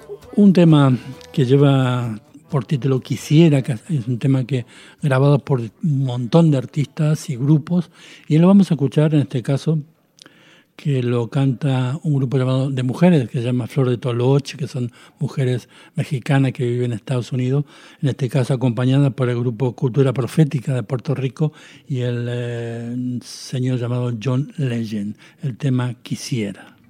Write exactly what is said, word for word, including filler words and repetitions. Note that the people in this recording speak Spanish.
Un tema que lleva por título Quisiera, que es un tema que grabado por un montón de artistas y grupos, y lo vamos a escuchar en este caso que lo canta un grupo llamado de mujeres que se llama Flor de Toloche, que son mujeres mexicanas que viven en Estados Unidos, en este caso acompañada por el grupo Cultura Profética de Puerto Rico y el eh, señor llamado John Legend, el tema Quisiera.